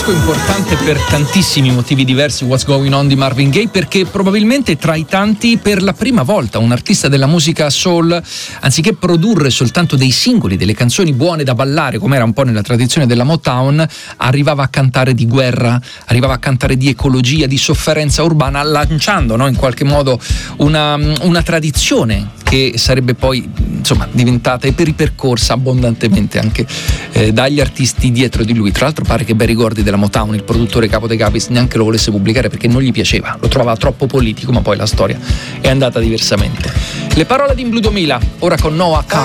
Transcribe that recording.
disco importante per tantissimi motivi diversi, What's Going On di Marvin Gaye, perché probabilmente tra i tanti per la prima volta un artista della musica soul, anziché produrre soltanto dei singoli, delle canzoni buone da ballare, come era un po' nella tradizione della Motown, arrivava a cantare di guerra, arrivava a cantare di ecologia, di sofferenza urbana, lanciando, no, in qualche modo una tradizione che sarebbe poi diventata e ripercorsa abbondantemente anche dagli artisti dietro di lui. Tra l'altro pare che Berry Gordy della Motown, il produttore capo dei Capis, neanche lo volesse pubblicare perché non gli piaceva, lo trovava troppo politico, ma poi la storia è andata diversamente. Le parole di In Blue 2000, ora con Noah Kahan.